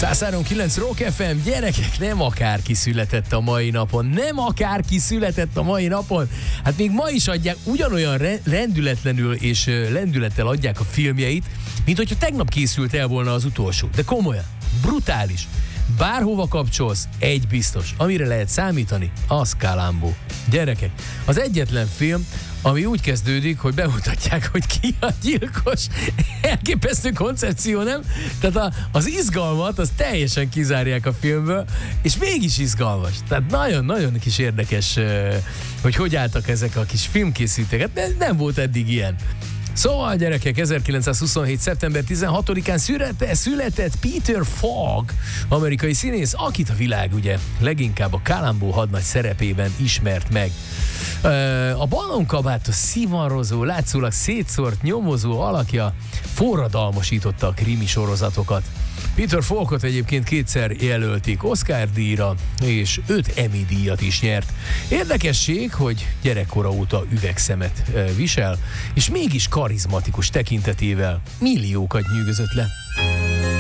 103.9 Rock FM, gyerekek, nem akárki született a mai napon. Nem akárki született a mai napon. Hát még ma is adják, ugyanolyan rendületlenül és lendülettel adják a filmjeit, mint hogyha tegnap készült el volna az utolsó. De komolyan, brutális. Bárhova kapcsolsz, egy biztos. Amire lehet számítani, az Columbo. Gyerekek, az egyetlen film, ami úgy kezdődik, hogy bemutatják, hogy ki a gyilkos. Elképesztő koncepció, nem? Tehát az izgalmat, az teljesen kizárják a filmből, és mégis izgalmas. Tehát nagyon-nagyon kis érdekes, hogy álltak ezek a kis filmkészítők. Hát nem volt eddig ilyen. Szóval, gyerekek, 1927. szeptember 16-án született Peter Falk, amerikai színész, akit a világ ugye leginkább a Columbo hadnagy szerepében ismert meg. A ballonkabátos, szivarozó, látszólag szétszórt, nyomozó alakja forradalmasította a krimi sorozatokat. Peter Falkot egyébként 2-szer jelölték Oscar-díjra, és 5 Emmy díjat is nyert. Érdekesség, hogy gyerekkora óta üvegszemet visel, és mégis karizmatikus tekintetével milliókat nyűgözött le.